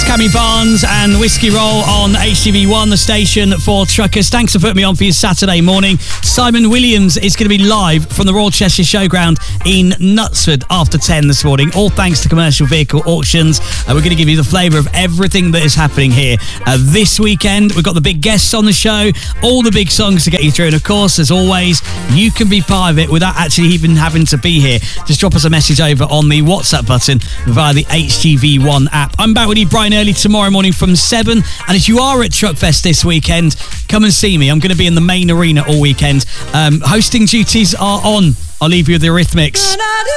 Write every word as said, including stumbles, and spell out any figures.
Cammy Barnes and Whiskey Roll on H T V one, the station for truckers. Thanks for putting me on for your Saturday morning. Simon Williams is going to be live from the Royal Cheshire Showground in Knutsford after ten this morning, all thanks to Commercial Vehicle Auctions. Uh, we're going to give you the flavour of everything that is happening here uh, this weekend. We've got the big guests on the show, all the big songs to get you through, and of course, as always, you can be part of it without actually even having to be here. Just drop us a message over on the WhatsApp button via the H T V one app. I'm back with you bright and early tomorrow morning from seven, and if you are at Truckfest this weekend, come and see me. I'm going to be in the main arena all weekend. Um, hosting duties are on. I'll leave you with the Eurythmics.